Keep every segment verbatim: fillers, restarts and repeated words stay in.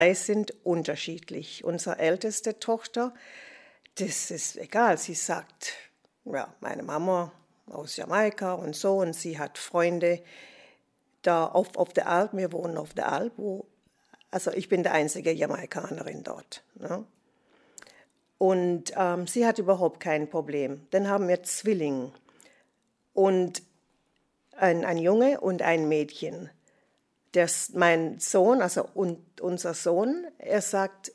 drei sind unterschiedlich. Unsere älteste Tochter, das ist egal, sie sagt, ja, meine Mama aus Jamaika und so, und sie hat Freunde da auf, auf der Alp, wir wohnen auf der Alp, wo, also ich bin die einzige Jamaikanerin dort. Ne? Und ähm, sie hat überhaupt kein Problem. Dann haben wir Zwillinge und ein, ein Junge und ein Mädchen. Der, mein Sohn, also und unser Sohn, er sagt,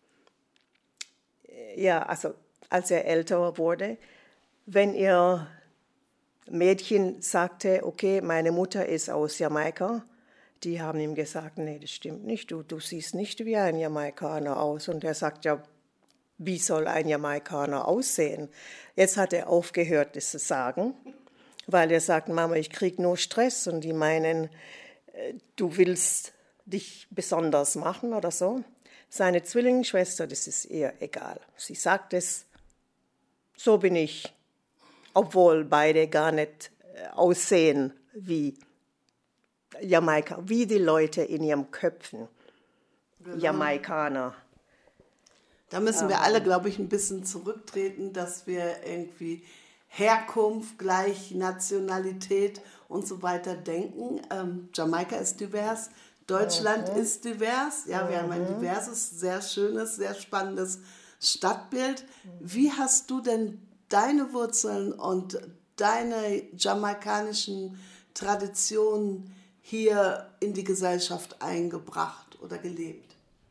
ja, also als er älter wurde, wenn ihr Mädchen sagte, okay, meine Mutter ist aus Jamaika, die haben ihm gesagt, nee, das stimmt nicht, du, du siehst nicht wie ein Jamaikaner aus. Und er sagt, ja, wie soll ein Jamaikaner aussehen? Jetzt hat er aufgehört, das zu sagen, weil er sagt, Mama, ich kriege nur Stress, und die meinen, du willst dich besonders machen oder so. Seine Zwillingsschwester, das ist ihr egal. Sie sagt es, so bin ich, obwohl beide gar nicht aussehen wie Jamaika, wie die Leute in ihren Köpfen, genau. Jamaikaner. Da müssen wir alle, glaube ich, ein bisschen zurücktreten, dass wir irgendwie Herkunft gleich Nationalität und so weiter denken. Ähm, Jamaika ist divers, Deutschland mhm. ist divers. Ja, wir mhm. haben ein diverses, sehr schönes, sehr spannendes Stadtbild. Wie hast du denn deine Wurzeln und deine jamaikanischen Traditionen hier in die Gesellschaft eingebracht oder gelebt?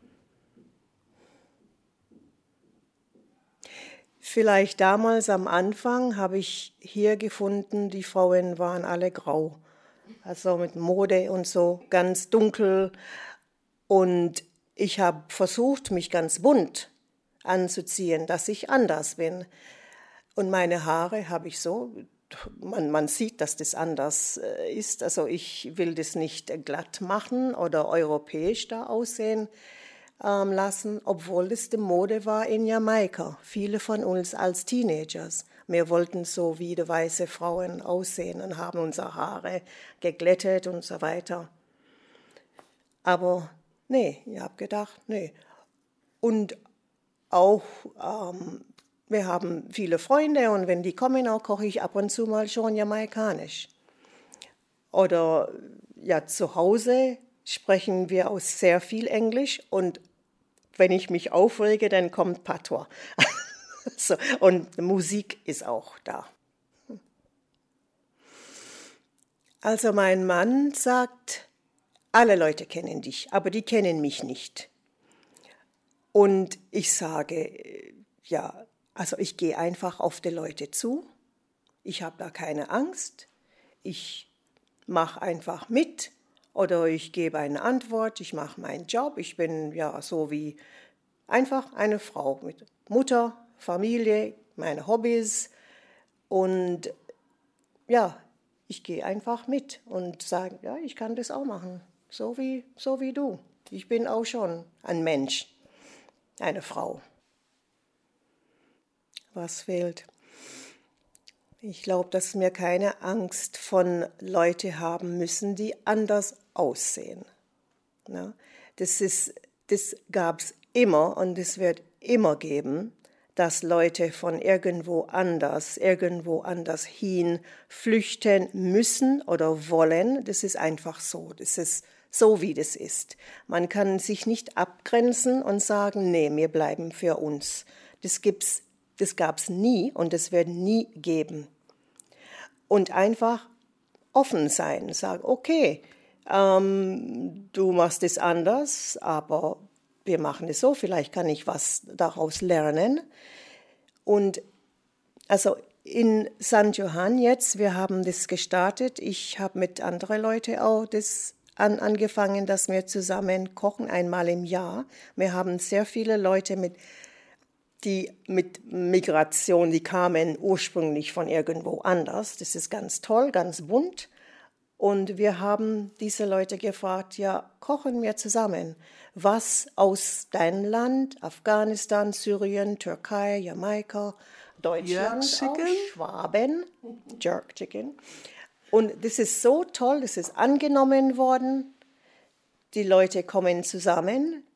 Vielleicht damals am Anfang habe ich hier gefunden, die Frauen waren alle grau, also mit Mode und so, ganz dunkel. Und ich habe versucht, mich ganz bunt anzuziehen, dass ich anders bin. Und meine Haare habe ich so, man, man sieht, dass das anders ist. Also ich will das nicht glatt machen oder europäisch da aussehen lassen, obwohl es die Mode war in Jamaika. Viele von uns als Teenagers. Wir wollten so wie die weiße Frauen aussehen und haben unsere Haare geglättet und so weiter. Aber nee, ich habe gedacht, nee. Und auch, ähm, wir haben viele Freunde, und wenn die kommen, auch koche ich ab und zu mal schon jamaikanisch. Oder ja, zu Hause sprechen wir auch sehr viel Englisch, und wenn ich mich aufrege, dann kommt Patois. so, und Musik ist auch da. Also mein Mann sagt, alle Leute kennen dich, aber die kennen mich nicht. Und ich sage, ja, also ich gehe einfach auf die Leute zu. Ich habe da keine Angst. Ich mache einfach mit. Oder ich gebe eine Antwort, ich mache meinen Job. Ich bin ja so wie einfach eine Frau mit Mutter, Familie, meine Hobbys. Und ja, ich gehe einfach mit und sage, ja, ich kann das auch machen, so wie, so wie du. Ich bin auch schon ein Mensch, eine Frau. Was fehlt? Ich glaube, dass wir keine Angst von Leuten haben müssen, die anders aussehen. Ja, das ist, das gab es immer, und es wird immer geben, dass Leute von irgendwo anders, irgendwo anders hin flüchten müssen oder wollen. Das ist einfach so. Das ist so, wie das ist. Man kann sich nicht abgrenzen und sagen, nee, wir bleiben für uns. Das gibt's, das gab es nie, und das wird nie geben. Und einfach offen sein, sagen, okay, ähm, du machst es anders, aber wir machen es so, vielleicht kann ich was daraus lernen. Und also in Sankt Johann jetzt, wir haben das gestartet, ich habe mit anderen Leuten auch das an, angefangen, dass wir zusammen kochen, einmal im Jahr. Wir haben sehr viele Leute mit die mit Migration, die kamen ursprünglich von irgendwo anders. Das ist ganz toll, ganz bunt. Und wir haben diese Leute gefragt, ja, kochen wir zusammen. Was aus deinem Land, Afghanistan, Syrien, Türkei, Jamaika, Deutschland, auch, Schwaben, Jerk Chicken. Und das ist so toll, das ist angenommen worden. Die Leute kommen zusammen.